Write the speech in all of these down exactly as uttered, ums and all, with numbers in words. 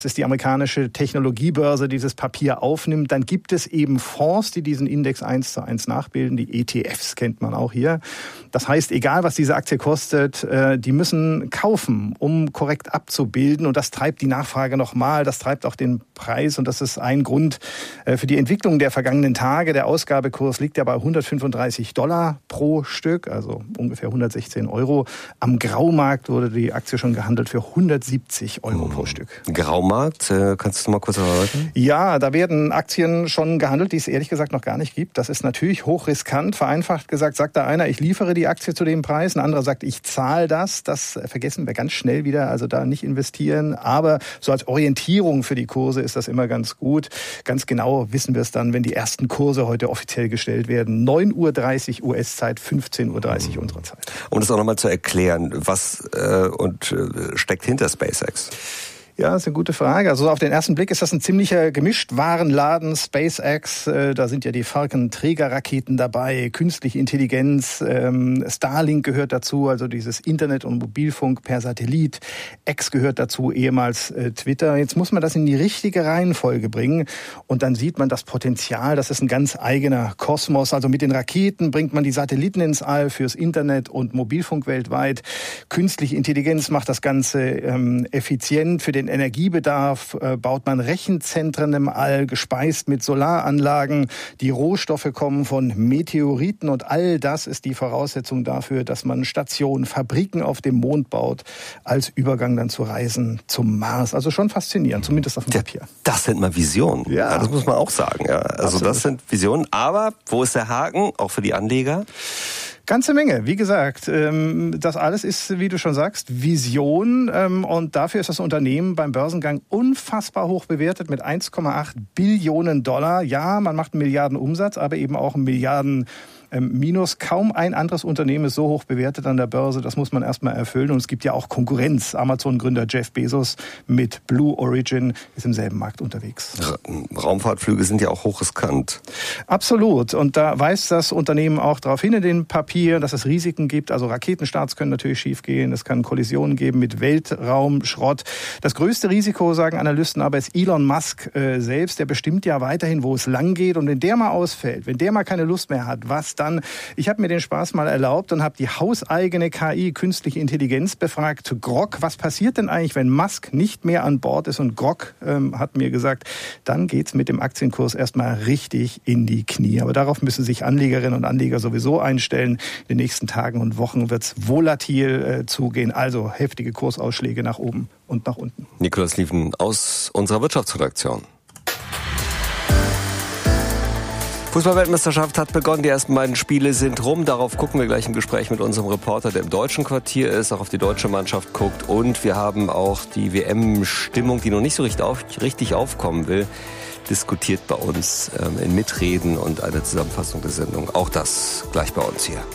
ist die amerikanische Technologiebörse, die dieses Papier aufnimmt. Dann gibt es eben Fonds, die diesen Index eins zu eins nachbilden. Die E T Fs kennt man auch hier. Das heißt, egal was diese Aktie kostet, die müssen kaufen, um korrekt abzubilden. Und das treibt die Nachfrage nochmal. Das treibt auch den Preis. Und das ist ein Grund für die Entwicklung der vergangenen Tage. Der Ausgabekurs liegt ja bei hundertfünfunddreißig Dollar pro Stück, also ungefähr hundertsechzehn Euro. Am Graumarkt wurde die Aktie schon gehandelt für hundertsiebzig Euro pro Stück. Graumarkt? Kannst du mal kurz erläutern? Ja, da werden Aktien schon gehandelt, die es ehrlich gesagt noch gar nicht gibt. Das ist natürlich hochriskant. Vereinfacht gesagt sagt da einer, ich liefere die Aktie zu dem Preis. Ein anderer sagt, ich zahle das. Das vergessen wir ganz schnell wieder, also da nicht investieren. Aber so als Orientierung für die Kurse ist das immer ganz gut. Ganz genau wissen wir es dann, wenn die ersten Kurse heute offiziell gestellt werden. neun Uhr dreißig U S-Zeit, fünfzehn Uhr dreißig mhm. unserer Zeit. Um das auch nochmal zu erklären, was äh, und äh, steckt hinter SpaceX? Ja, das ist eine gute Frage. Also auf den ersten Blick ist das ein ziemlicher Gemischtwarenladen. SpaceX, äh, da sind ja die Falcon-Trägerraketen dabei, künstliche Intelligenz, ähm, Starlink gehört dazu, also dieses Internet und Mobilfunk per Satellit. X gehört dazu, ehemals äh, Twitter. Jetzt muss man das in die richtige Reihenfolge bringen und dann sieht man das Potenzial. Das ist ein ganz eigener Kosmos. Also mit den Raketen bringt man die Satelliten ins All fürs Internet und Mobilfunk weltweit. Künstliche Intelligenz macht das Ganze ähm, effizient für den Energiebedarf, äh, baut man Rechenzentren im All, gespeist mit Solaranlagen. Die Rohstoffe kommen von Meteoriten und all das ist die Voraussetzung dafür, dass man Stationen, Fabriken auf dem Mond baut, als Übergang dann zu Reisen zum Mars. Also schon faszinierend, zumindest auf dem Papier. Das sind mal Visionen. Ja. Ja, das muss man auch sagen. Ja. Also Absolut. Das sind Visionen. Aber wo ist der Haken, auch für die Anleger? Ganze Menge. Wie gesagt, das alles ist, wie du schon sagst, Vision. Und dafür ist das Unternehmen beim Börsengang unfassbar hoch bewertet mit eins Komma acht Billionen Dollar. Ja, man macht einen Milliardenumsatz, aber eben auch einen Milliarden Minus. Kaum ein anderes Unternehmen ist so hoch bewertet an der Börse. Das muss man erstmal erfüllen. Und es gibt ja auch Konkurrenz. Amazon-Gründer Jeff Bezos mit Blue Origin ist im selben Markt unterwegs. Raumfahrtflüge sind ja auch hochriskant. Absolut. Und da weist das Unternehmen auch darauf hin in den Papieren, dass es Risiken gibt. Also Raketenstarts können natürlich schiefgehen. Es kann Kollisionen geben mit Weltraumschrott. Das größte Risiko, sagen Analysten, aber ist Elon Musk äh, selbst. Der bestimmt ja weiterhin, wo es lang geht. Und wenn der mal ausfällt, wenn der mal keine Lust mehr hat, was dann? Ich habe mir den Spaß mal erlaubt und habe die hauseigene K I, künstliche Intelligenz, befragt. Grok, was passiert denn eigentlich, wenn Musk nicht mehr an Bord ist? Und Grok ähm, hat mir gesagt, dann geht's mit dem Aktienkurs erstmal richtig in die Knie. Aber darauf müssen sich Anlegerinnen und Anleger sowieso einstellen. In den nächsten Tagen und Wochen wird's volatil äh, zugehen. Also heftige Kursausschläge nach oben und nach unten. Nikolaus Lieven aus unserer Wirtschaftsredaktion. Fußball-Weltmeisterschaft hat begonnen, die ersten beiden Spiele sind rum. Darauf gucken wir gleich im Gespräch mit unserem Reporter, der im deutschen Quartier ist, auch auf die deutsche Mannschaft guckt. Und wir haben auch die W M-Stimmung, die noch nicht so richtig, auf, richtig aufkommen will, diskutiert bei uns ähm, in Mitreden und eine Zusammenfassung der Sendung. Auch das gleich bei uns hier.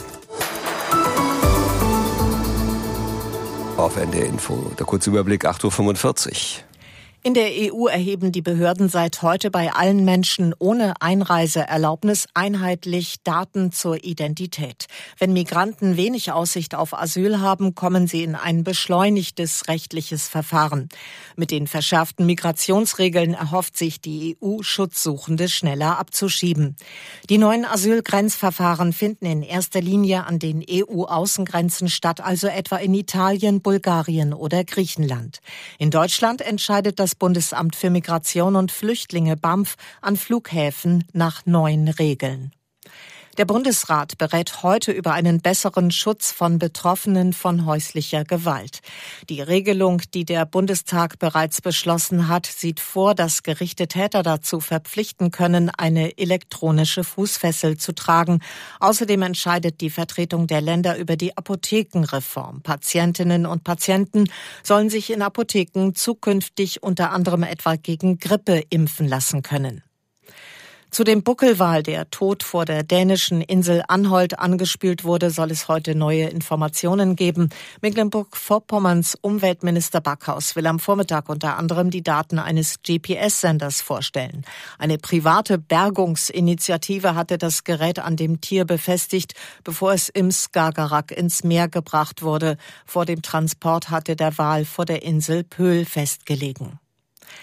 Auf N D R Info, der kurze Überblick, acht Uhr fünfundvierzig. In der E U erheben die Behörden seit heute bei allen Menschen ohne Einreiseerlaubnis einheitlich Daten zur Identität. Wenn Migranten wenig Aussicht auf Asyl haben, kommen sie in ein beschleunigtes rechtliches Verfahren. Mit den verschärften Migrationsregeln erhofft sich die E U, Schutzsuchende schneller abzuschieben. Die neuen Asylgrenzverfahren finden in erster Linie an den E U-Außengrenzen statt, also etwa in Italien, Bulgarien oder Griechenland. In Deutschland entscheidet das Bundesamt für Migration und Flüchtlinge B A M F an Flughäfen nach neuen Regeln. Der Bundesrat berät heute über einen besseren Schutz von Betroffenen von häuslicher Gewalt. Die Regelung, die der Bundestag bereits beschlossen hat, sieht vor, dass Gerichte Täter dazu verpflichten können, eine elektronische Fußfessel zu tragen. Außerdem entscheidet die Vertretung der Länder über die Apothekenreform. Patientinnen und Patienten sollen sich in Apotheken zukünftig unter anderem etwa gegen Grippe impfen lassen können. Zu dem Buckelwal, der tot vor der dänischen Insel Anholt angespült wurde, soll es heute neue Informationen geben. Mecklenburg-Vorpommerns Umweltminister Backhaus will am Vormittag unter anderem die Daten eines G P S-Senders vorstellen. Eine private Bergungsinitiative hatte das Gerät an dem Tier befestigt, bevor es im Skagerrak ins Meer gebracht wurde. Vor dem Transport hatte der Wal vor der Insel Pöhl festgelegen.